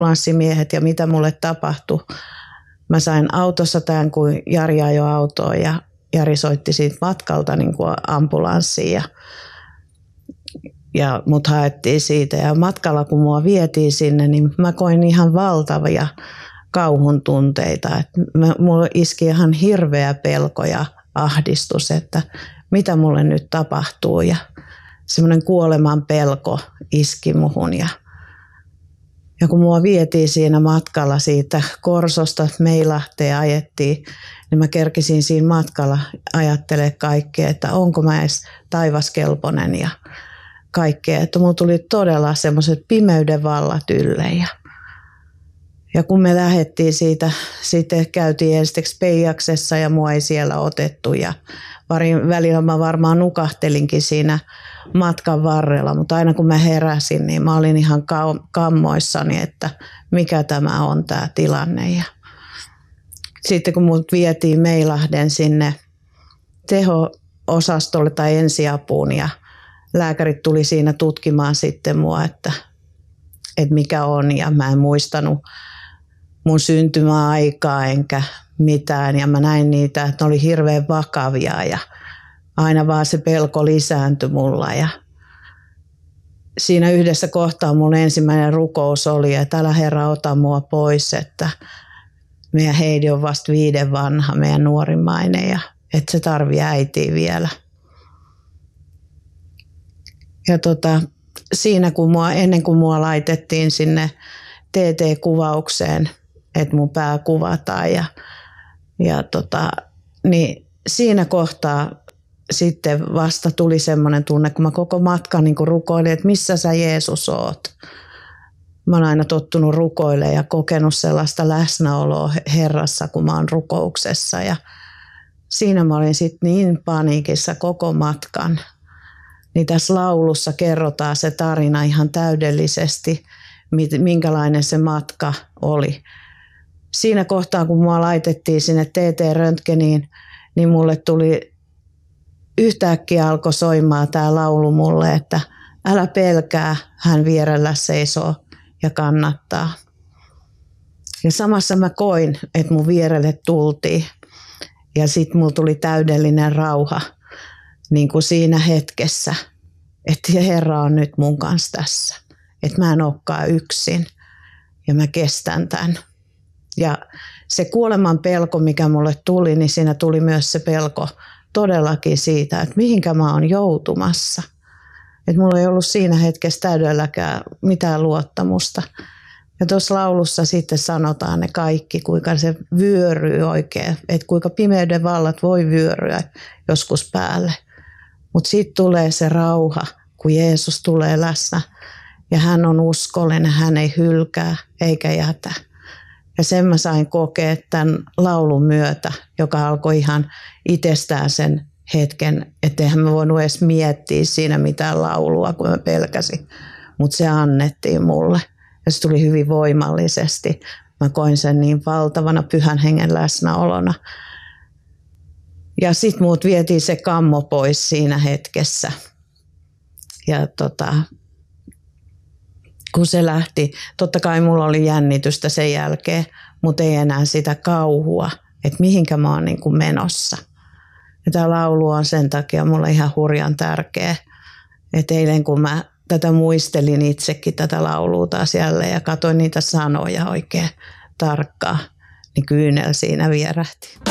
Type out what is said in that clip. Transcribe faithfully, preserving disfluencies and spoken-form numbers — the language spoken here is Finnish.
ambulanssimiehet ja mitä mulle tapahtui. Mä sain autossa tämän, kun Jari ajoi autoa ja Jari soitti siitä matkalta niin kuin ambulanssiin ja, ja mut haettiin siitä. Ja matkalla kun mua vietiin sinne, niin mä koin ihan valtavia kauhun tunteita. Et mä, mulla iski ihan hirveä pelko ja ahdistus, että mitä mulle nyt tapahtuu. Ja semmoinen kuoleman pelko iski muhun. Ja, ja kun mua vietiin siinä matkalla siitä Korsosta Meilahteen ajettiin, niin mä kerkisin siinä matkalla ajattelemaan kaikkea, että onko mä edes taivaskelpoinen ja kaikkea. Että mulla tuli todella semmoiset pimeyden vallat ylle. Ja, ja kun me lähdettiin siitä, sitten käytiin ensiksi Peijaksessa ja mua ei siellä otettu. Ja välillä mä varmaan nukahtelinkin siinä matkan varrella, mutta aina kun mä heräsin, niin mä olin ihan kammoissani, että mikä tämä on tämä tilanne. Ja sitten kun mut vietiin Meilahden sinne teho-osastolle tai ensiapuun ja lääkärit tuli siinä tutkimaan sitten mua, että, että mikä on ja mä en muistanut mun syntymäaikaa enkä mitään ja mä näin niitä, että ne oli hirveän vakavia ja aina vaan se pelko lisääntyi mulla ja siinä yhdessä kohtaa mun ensimmäinen rukous oli, että älä Herra ota mua pois, että meidän Heidi on vasta viiden vanha, meidän nuorimmainen ja että se tarvii äitiä vielä. Ja tota, siinä kun mua, ennen kuin mua laitettiin sinne T T-kuvaukseen, että mun pää kuvataan ja, ja tota, niin siinä kohtaa sitten vasta tuli semmoinen tunne, kun mä koko matkan niin rukoilin, että missä sä Jeesus oot. Mä oon aina tottunut rukoilemaan ja kokenut sellaista läsnäoloa Herrassa, kun mä oon rukouksessa. Ja siinä mä olin sitten niin paniikissa koko matkan. Niin tässä laulussa kerrotaan se tarina ihan täydellisesti, minkälainen se matka oli. Siinä kohtaa, kun mua laitettiin sinne T T-röntgeniin, niin mulle tuli yhtäkkiä alkoi soimaan tämä laulu mulle, että älä pelkää, hän vierellä seisoo ja kannattaa. Ja samassa mä koin, että mun vierelle tultiin ja sitten mulla tuli täydellinen rauha niin kuin siinä hetkessä, että Herra on nyt mun kanssa tässä, että mä en olekaan yksin ja mä kestän tämän. Ja se kuoleman pelko, mikä mulle tuli, niin siinä tuli myös se pelko todellakin siitä, että mihinkä mä oon joutumassa. Että mulla ei ollut siinä hetkessä täydelläkään mitään luottamusta. Ja tuossa laulussa sitten sanotaan ne kaikki, kuinka se vyöryy oikein, että kuinka pimeyden vallat voi vyöryä joskus päälle. Mutta sitten tulee se rauha, kun Jeesus tulee läsnä ja hän on uskollinen, hän ei hylkää eikä jätä. Ja sen mä sain kokea tämän laulun myötä, joka alkoi ihan itsestään sen hetken, etteihän mä voinut edes miettiä siinä mitään laulua, kun mä pelkäsin. Mutta se annettiin mulle ja se tuli hyvin voimallisesti. Mä koin sen niin valtavana pyhän hengen läsnäolona. Ja sitten muut vietiin se kammo pois siinä hetkessä. Ja tota, kun se lähti, totta kai mulla oli jännitystä sen jälkeen, mutta ei enää sitä kauhua, että mihinkä mä oon niin kuin menossa. Ja tämä laulu on sen takia mulle ihan hurjan tärkeä. Että eilen kun mä tätä muistelin itsekin tätä laulua taas jälleen ja katsoin niitä sanoja oikein tarkkaan, niin kyynel siinä vierähti.